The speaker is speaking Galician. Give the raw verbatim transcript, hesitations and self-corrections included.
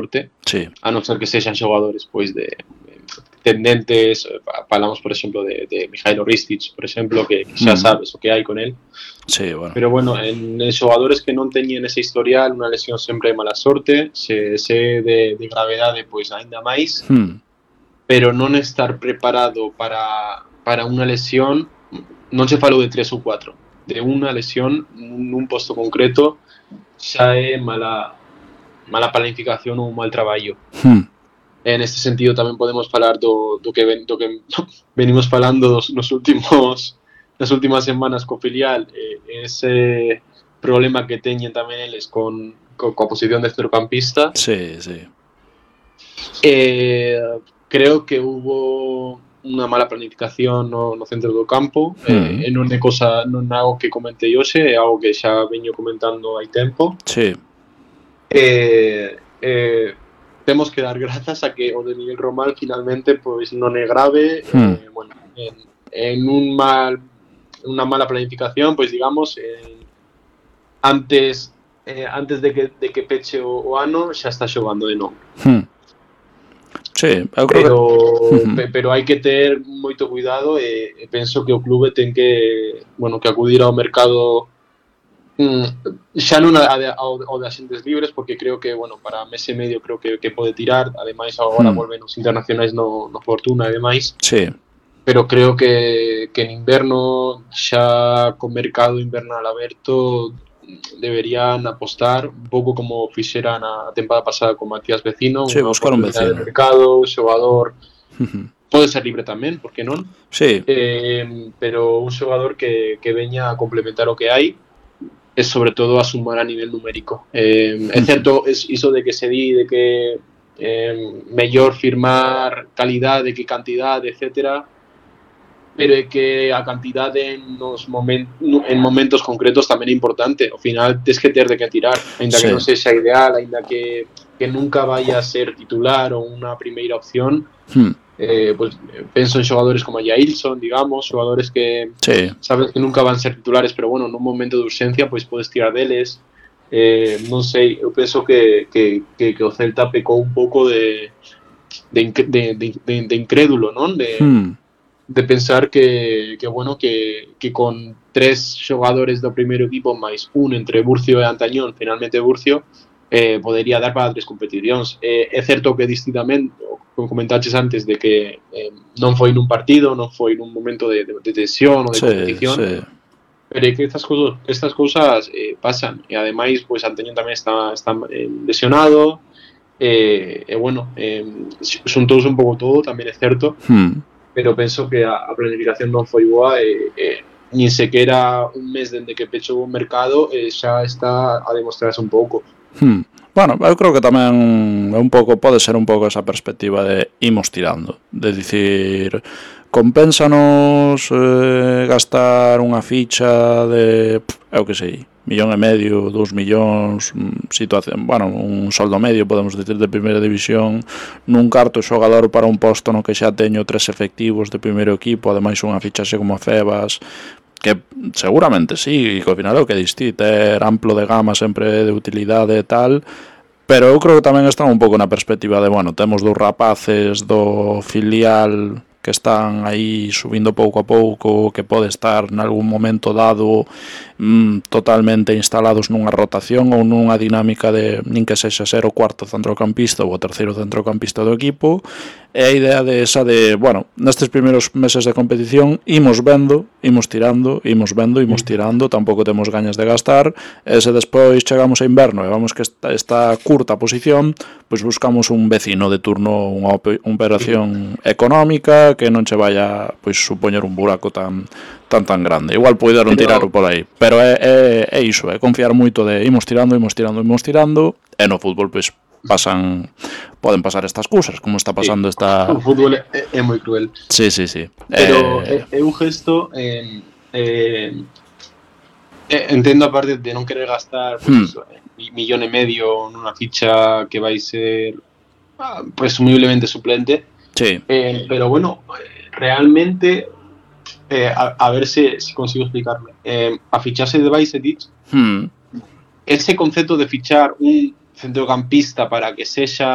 sorte, sí. a non ser que sexan xogadores pois de, de tendentes. Falamos, por exemplo, de, de Mijailo Ristic, por exemplo, que, que xa Mm. sabes o que hai con el. Sí, bueno. Pero bueno, en, en xogadores que non teñen ese historial, unha lesión sempre é mala sorte, se, se de, de gravedade, pois aínda máis, Mm. pero non estar preparado para, para unha lesión, non se falou de tres ou cuatro, de unha lesión nun posto concreto, xa é mala, mala planificación ou un mal traballo. Mm. En este sentido tamén podemos falar do, do, que, ven, do que venimos falando dos, nos últimos nas últimas semanas co filial, eh, ese problema que teñen tamén eles con, con coa posición de centrocampista. Sí, sí. Eh, creo que hubo unha mala planificación no, no centro do campo, Mm. eh, e non é cosa, non é algo que comentei hoxe, é algo que xa veño comentando hai tempo. Sí. Eh, eh, temos que dar grazas a que o de Miguel Román finalmente pois non é grave. Mm. eh, bueno, en, en un mal unha mala planificación, pois digamos, eh, antes eh, antes de que, de que peche o, o ano xa está xogando de novo. Hmm. Sí, eu creo Pero, que... pe, pero hai que ter moito cuidado e, e penso que o clube ten que, bueno, que acudir ao mercado, mm, xa non a, a, ao, ao de axentes libres, porque creo que, bueno, para mes e medio creo que, que pode tirar. Ademais agora Hmm. volven os internacionais no, no Fortuna e demais. Sí. Pero creo que, que en inverno, xa con mercado invernal aberto, deberían apostar un pouco como fixeran a temporada pasada con Matías Vecino. Sí, buscar un vecino. De mercado, xogador, Uh-huh. pode ser libre tamén, por que non? Sí. Eh, pero un xogador que, que veña a complementar o que hai e sobre todo a sumar a nivel numérico. Eh, é certo es iso de que se di de que eh, mellor firmar calidade que cantidade, etcétera, pero é que a cantidade nos moment, en momentos concretos tamén é importante. Ao final tes que ter de que tirar, ainda Sí. que non sexa ideal, ainda que, que nunca vaya a ser titular ou unha primeira opción. Hmm. Eh, pues, penso en xogadores como Jailson, digamos, xogadores que Sí. sabes que nunca van ser titulares, pero bueno, nun momento de urxencia pois podes tirar deles. Eh, non sei, eu penso que, que, que, que o Celta pecou un pouco de de, de, de, de, de incrédulo, non? De, Hmm. de pensar que, que bueno, que, que con tres xogadores do primeiro equipo máis un entre Burcio e Antañón, finalmente Burcio, eh, podería dar para tres competicións. Eh, é certo que distintamente, como comentaches antes, de que eh, non foi nun partido, non foi nun momento de, de, de tensión ou de Sí, competición, sí. pero é que estas cousas, estas cousas eh, pasan, e ademais, pues, Antañón tamén está, está eh, lesionado, e eh, eh, bueno, eh, xuntouse un pouco todo, tamén é certo. Hmm. Pero penso que a, a planificación non foi boa e, e nin sequera un mes dende que pechou o mercado e xa está a demostrarse un pouco. Hmm. Bueno, eu creo que tamén é un pouco, pode ser un pouco esa perspectiva de imos tirando, de dicir, compénsanos eh, gastar unha ficha de, eu que sei, millón e medio, dous millóns, situación, bueno, un soldo medio, podemos dicir, de primeira división, nun carto xogador para un posto no que xa teño tres efectivos de primeiro equipo, ademais unha fichaxe como a Febas, que seguramente sí, que ao final é o que distí, ter amplo de gama sempre de utilidade e tal, pero eu creo que tamén está un pouco na perspectiva de, bueno, temos dous rapaces do filial que están aí subindo pouco a pouco, que pode estar nalgún momento dado mm, totalmente instalados nunha rotación ou nunha dinámica de nin que sexa ser o cuarto centrocampista ou o terceiro centrocampista do equipo, e a idea de esa de, bueno, nestes primeiros meses de competición imos vendo, imos tirando, imos vendo, imos tirando, tampouco temos gañas de gastar, e se despois chegamos a inverno e vamos que esta, esta curta posición, pois buscamos un vecino de turno, unha operación económica que non che vaya pois supoñer un buraco tan tan tan grande. Igual poideron tirar por aí, pero é, é, é iso, é confiar moito de imos tirando, imos tirando, imos tirando, e no fútbol pois pasan, poden pasar estas cousas, como está pasando sí, esta... O fútbol é, é moi cruel. Sí, sí, sí. Pero eh... é, é un gesto... Eh, eh, eh, entendo a parte de non querer gastar pues, hmm. eso, eh, millón e medio nunha ficha que vai ser ah, presumiblemente suplente. Sí. Eh, pero bueno, realmente, eh, a, a ver si, si consigo explicarme. Eh, a ficharse de Bajcetic, hmm. ese concepto de fichar un centrocampista para que sexa